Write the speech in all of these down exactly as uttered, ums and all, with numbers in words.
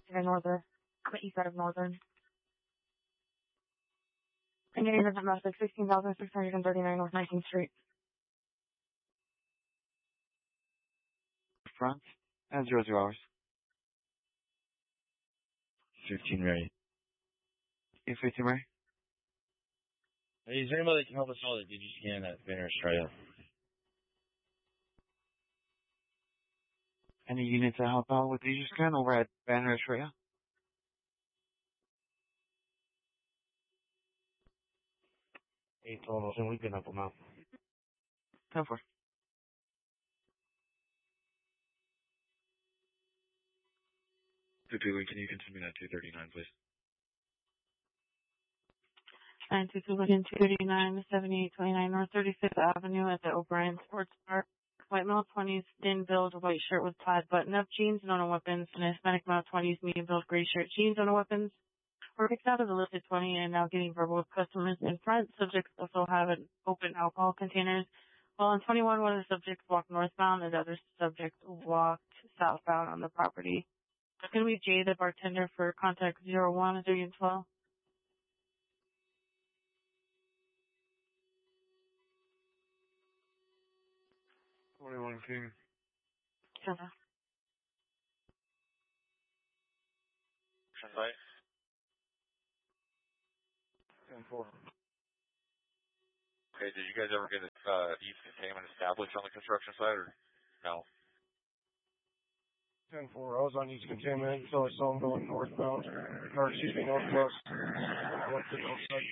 in Northern, the east side of Northern. And getting the message, sixteen thousand six hundred thirty-nine North nineteenth Street. Front, and zero zero hours. fifteen Mary. Hey, fifteen Mary. Hey, is there anybody that can help us out that did you scan that Banner Australia? Any units that help out with the user scan over at Banner Australia? Eight total, and we can help them out. ten four. two two, can you continue that two thirty-nine, please? nine two two Lincoln two thirty-nine, seventy-eight twenty-nine North thirty-fifth Avenue at the O'Brien Sports Bar. White male twenties, thin build, white shirt with plaid button-up jeans, no no weapons, and Hispanic male twenties, medium build, gray shirt, jeans, no no weapons. Were kicked out of the listed twenty and now getting verbal with customers in front. Subjects also have an open alcohol containers. While on twenty-one, one of the subjects walked northbound and the other subject walked southbound on the property. It's going to be Jay, the bartender, for contact zero one, three, and twelve. twenty-one King. Sure. Site. ten four. Okay, did you guys ever get a uh, east containment established on the construction site, or no? ten four, I was on east containment until I saw him going northbound, or excuse me, northwest. I went to the north side.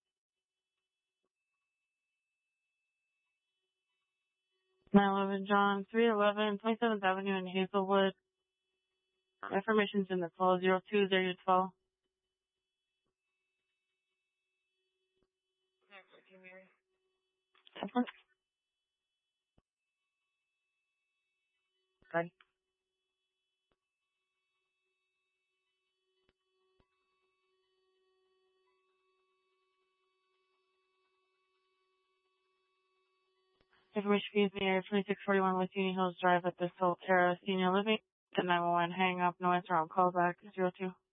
nine eleven John, three eleven, twenty-seventh Avenue in Hazelwood. Information's in the call, zero two zero twelve. Good. Information fees in the area twenty-six forty-one West Union Hills Drive at the Solterra Senior Living. The nine one one hang up, no answer on call back, zero two.